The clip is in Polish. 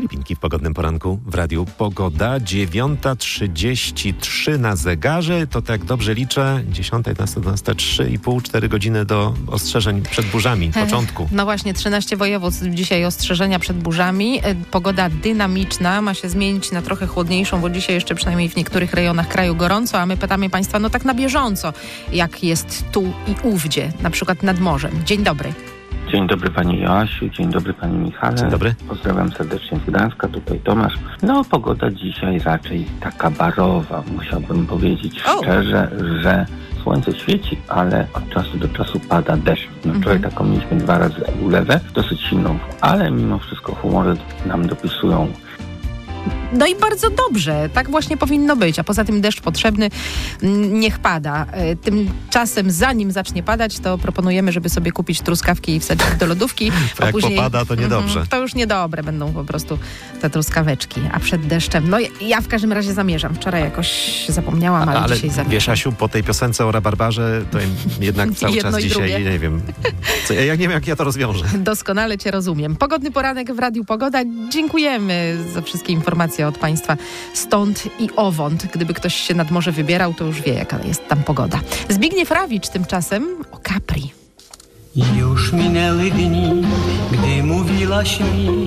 Filipinki w pogodnym poranku w Radiu Pogoda. 9:33 na zegarze. To tak dobrze liczę. 10, 11, 12, 3,5, 4 godziny do ostrzeżeń przed burzami. Początku. No właśnie, 13 województw dzisiaj ostrzeżenia przed burzami. Pogoda dynamiczna ma się zmienić na trochę chłodniejszą, bo dzisiaj jeszcze przynajmniej w niektórych rejonach kraju gorąco, a my pytamy Państwa, no tak na bieżąco, jak jest tu i ówdzie, na przykład nad morzem. Dzień dobry. Dzień dobry Pani Joasiu, dzień dobry Panie Michale. Dzień dobry. Pozdrawiam serdecznie z Gdańska, tutaj Tomasz. No, pogoda dzisiaj raczej taka barowa, musiałbym powiedzieć szczerze, że słońce świeci, ale od czasu do czasu pada deszcz. No, wczoraj taką mieliśmy 2 razy ulewę, dosyć silną, ale mimo wszystko humory nam dopisują. No i bardzo dobrze, tak właśnie powinno być, a poza tym deszcz potrzebny, niech pada. Tymczasem zanim zacznie padać, to proponujemy, żeby sobie kupić truskawki i wsadzić do lodówki. A jak później popada, to niedobrze. To już niedobre będą po prostu te truskaweczki, a przed deszczem, no ja w każdym razie zamierzam. Wczoraj jakoś zapomniałam, ale dzisiaj zamierzam. Wiesz, Asiu, po tej piosence o rabarbarze, to jednak cały czas dzisiaj nie wiem. Ja nie wiem, jak ja to rozwiążę. Doskonale Cię rozumiem. Pogodny poranek w Radiu Pogoda. Dziękujemy za wszystkie informacje od Państwa stąd i owąd. Gdyby ktoś się nad morze wybierał, to już wie, jaka jest tam pogoda. Zbigniew Rawicz tymczasem o Capri. Już minęły dni, gdy mówiłaś mi,